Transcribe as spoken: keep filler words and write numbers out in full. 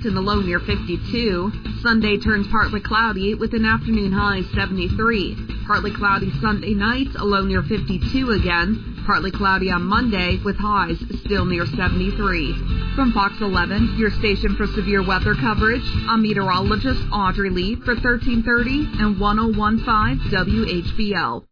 tonight and a low near fifty-two. Sunday turns partly cloudy with an afternoon high seventy-three. Partly cloudy Sunday night, a low near fifty-two again. Partly cloudy on Monday with highs still near seventy-three. From Fox eleven, your station for severe weather coverage, I'm meteorologist Audrey Lee for thirteen thirty and one oh one point five W H B L.